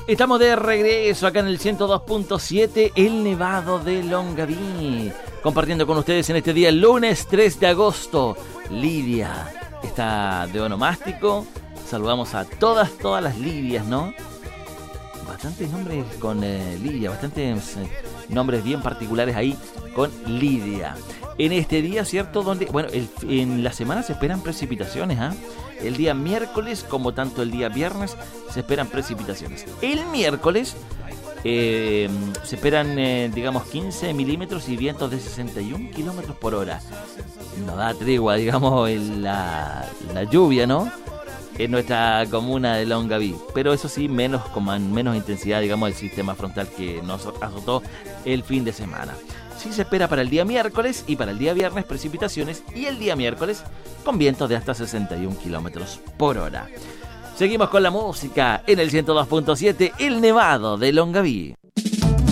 Estamos de regreso acá en el 102.7, el Nevado de Longaví, compartiendo con ustedes en este día, lunes 3 de agosto. Lidia está de onomástico. Saludamos a todas las Lidias, ¿no? Bastantes nombres con Lidia, bastantes nombres bien particulares ahí con Lidia. En este día, ¿cierto? Donde, bueno, en la semana se esperan precipitaciones, ¿ah? El día miércoles, como tanto el día viernes, se esperan precipitaciones. El miércoles se esperan, 15 milímetros y vientos de 61 kilómetros por hora. No da tregua, digamos, la lluvia, ¿no? En nuestra comuna de Longaví. Pero eso sí, con menos intensidad, digamos, el sistema frontal que nos azotó el fin de semana. Sí se espera para el día miércoles y para el día viernes precipitaciones, y el día miércoles con vientos de hasta 61 kilómetros por hora. Seguimos con la música en el 102.7, el Nevado de Longaví.